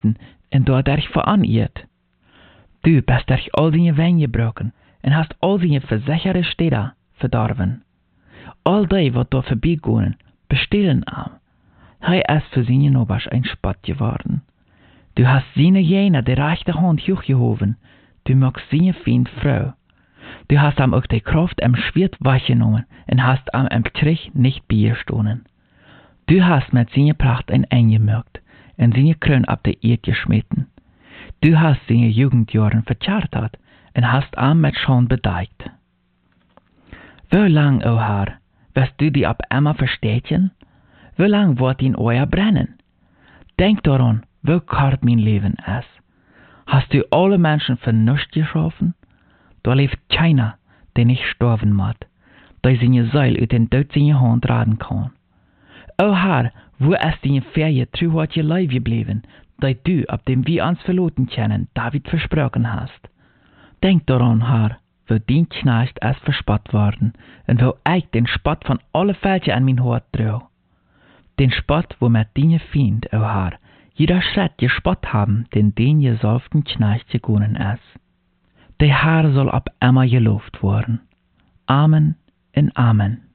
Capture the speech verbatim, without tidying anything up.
geschmeten en dort dich veranirrt. Du bist durch all deine Wein gebrochen en hast all deine versicherte Städte verdorben. All die, wat da vorbeigehen, bestehlen am. Hij ist für seine Nobers ein Spott geworden. Du hast seine jener die rechte Hand hochgehoben, du magst seine Feind Frau. Du hast ihm auch die Kraft am Schwert weggenommen und hast ihm am Krieg nicht beigestohlen. Du hast mit seiner Pracht ein eingemerkt und seine Krone ab der Erde geschmeten. Du hast seine Jugendjahren verchartert und hast ihm mit Schande bedeckt. Wie lang, o Herr, wirst du die ab immer verstehen? Wie lang wird ihn euer brennen? Denk daran, wie kort mein Leben ist. Hast du alle Menschen für nichts geschaffen? Da lebt keiner, der nicht sterben muss, der seine Seele aus den Tod seine Hand raten kann. O Herr, wo ist deine Ferie treu hat ihr Leib geblieben, die du, ab dem wir uns verloten kennen, David versprochen hast? Denk daran, Herr, wo dein Knecht ist verspott worden, und wo ich den Spott von alle Fälschen an mein Hort trau. Den Spott, wo mit deine Feind, o Herr, jeder Schritt gespott haben, den den gesalbten Knecht gegangen ist. Der Herr soll ab immer gelobt worden. Amen und Amen.